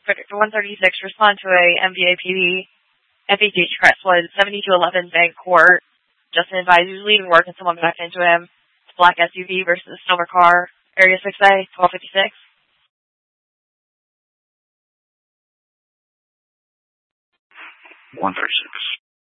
Predictor 136, respond to a MVAPD. FHH Crestwood, 7211 Bank Court. Justin advised he was leaving work and someone backed into him. It's black SUV versus silver car. Area 6A, 1256. 136.